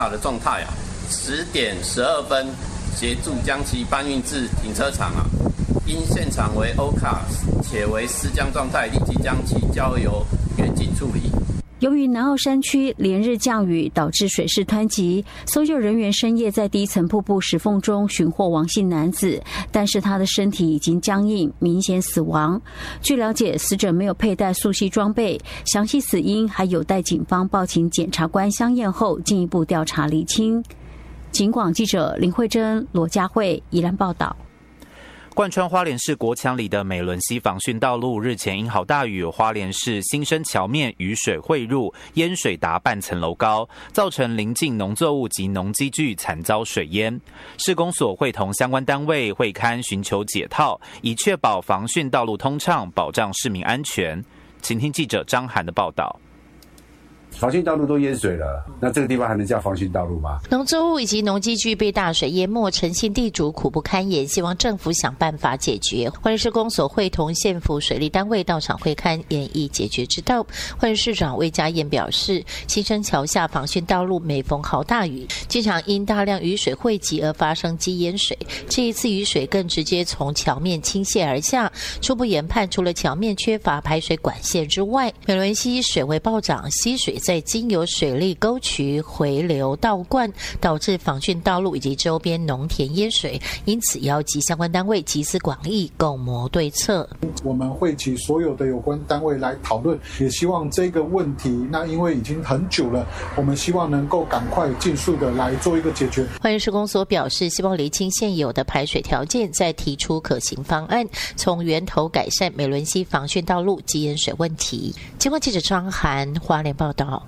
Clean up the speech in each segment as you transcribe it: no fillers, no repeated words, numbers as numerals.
的状态10点12分协助将其搬运至停车场因现场为欧卡且为湿浆状态，立即将其交由远景处理。 由于南澳山区连日降雨，导致水势湍急，搜救人员深夜在第一层瀑布石缝中寻获王姓男子，但是他的身体已经僵硬，明显死亡。据了解，死者没有佩戴溯溪装备，详细死因还有待警方报请检察官相验后进一步调查厘清。警广记者林慧珍、罗佳慧宜兰报道。 贯穿花莲市国强里的美仑溪防汛道路日前因好大雨，花莲市新生桥面雨水汇入，淹水达半层楼高，造成邻近农作物及农机具惨遭水淹。市公所会同相关单位会勘寻求解套，以确保防汛道路通畅，保障市民安全。请听记者张涵的报道。 防汛道路都淹水了，那这个地方还能叫防汛道路吗？ 农作物以及农机具被大水淹没，诚信地主苦不堪言，希望政府想办法解决。花莲市公所会同县府水利单位到场会勘，研议解决之道。花莲市长魏家燕表示，新生桥下防汛道路每逢好大雨，经常因大量雨水汇集而发生积淹水。这一次雨水更直接从桥面倾泻而下，初步研判，除了桥面缺乏排水管线之外，美仑溪水位暴涨，溪水在经由水利沟渠回流倒灌，导致防汛道路以及周边农田淹水，因此邀集相关单位集思广益，共谋对策。 我们会请所有的有关单位来讨论，也希望这个问题，那因为已经很久了，我们希望能够赶快尽速的来做一个解决。 花莲市公所表示，希望厘清现有的排水条件，再提出可行方案，从源头改善美仑溪防汛道路积淹水问题。经过记者张涵花莲报道。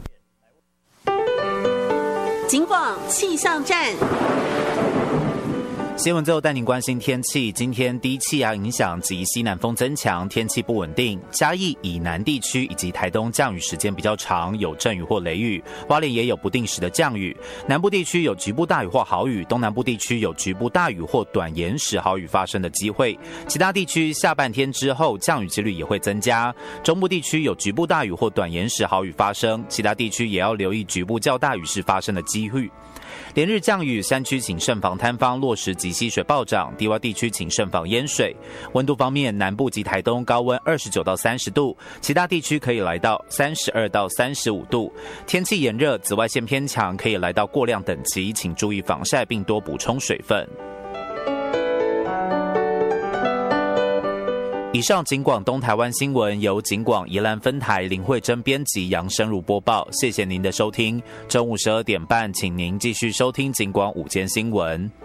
警广气象站。 新闻最后带您关心天气。今天低气压影响及西南风增强，天气不稳定。嘉义以南地区以及台东降雨时间比较长，有阵雨或雷雨。花莲也有不定时的降雨。南部地区有局部大雨或豪雨，东南部地区有局部大雨或短延时豪雨发生的机会。其他地区下半天之后降雨几率也会增加。中部地区有局部大雨或短延时豪雨发生，其他地区也要留意局部较大雨势发生的机会。连日降雨，山区请慎防坍方落石及溪水暴涨，低洼地区请慎防淹水。温度方面，南部及台东高温29到30度，其他地区可以来到32到35度。天气炎热，紫外线偏强，可以来到过量等级，请注意防晒并多补充水分。以上警广东台湾新闻由警广宜兰分台林慧珍编辑，杨生如播报。谢谢您的收听。中午12点半，请您继续收听警广午间新闻。